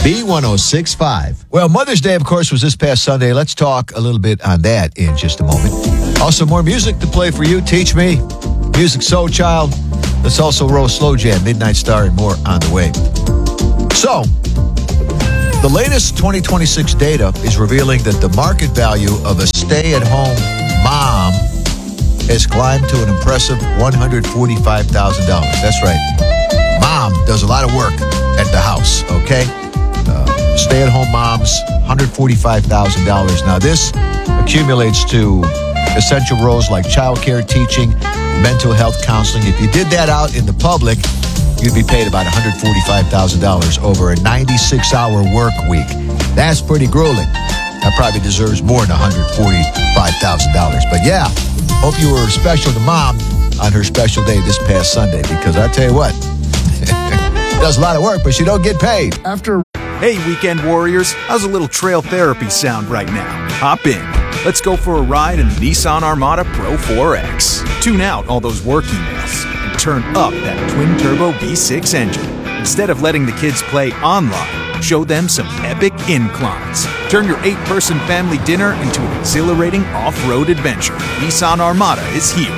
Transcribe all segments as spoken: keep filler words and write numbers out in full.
B one oh six point five. Well, Mother's Day, of course, was this past Sunday. Let's talk a little bit on that in just a moment. Also, more music to play for you. Teach Me, Music Soul Child. Let's also roll Slow Jam, Midnight Star, and more on the way. So, the latest twenty twenty-six data is revealing that the market value of a stay-at-home mom has climbed to an impressive one hundred forty-five thousand dollars. That's right. Mom does a lot of work at the house, okay? Uh, stay-at-home moms, one hundred forty-five thousand dollars. Now, this accumulates to essential roles like childcare, teaching, mental health counseling. If you did that out in the public, you'd be paid about one hundred forty-five thousand dollars over a ninety-six hour work week. That's pretty grueling. That probably deserves more than one hundred forty-five thousand dollars. But yeah, hope you were special to Mom on her special day this past Sunday, because I tell you what, does a lot of work, but she don't get paid. After Hey, weekend warriors, how's a little trail therapy sound right now? Hop in. Let's go for a ride in the Nissan Armada Pro four X. Tune out all those work emails and turn up that twin-turbo V six engine. Instead of letting the kids play online, show them some epic inclines. Turn your eight-person family dinner into an exhilarating off-road adventure. Nissan Armada is here.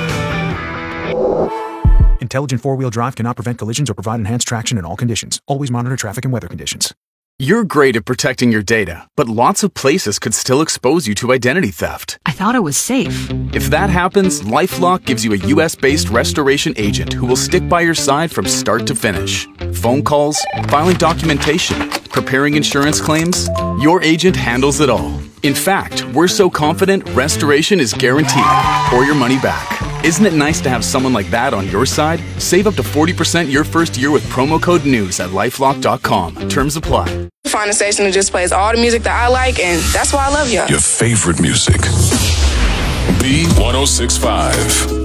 Intelligent four-wheel drive cannot prevent collisions or provide enhanced traction in all conditions. Always monitor traffic and weather conditions. You're great at protecting your data, but lots of places could still expose you to identity theft. I thought it was safe. If that happens, LifeLock gives you a U S based restoration agent who will stick by your side from start to finish. Phone calls, filing documentation, preparing insurance claims, your agent handles it all. In fact, we're so confident restoration is guaranteed or your money back. Isn't it nice to have someone like that on your side? Save up to forty percent your first year with promo code NEWS at lifelock dot com. Terms apply. Find a station that just plays all the music that I like, and that's why I love y'all. Your favorite music. B one oh six point five.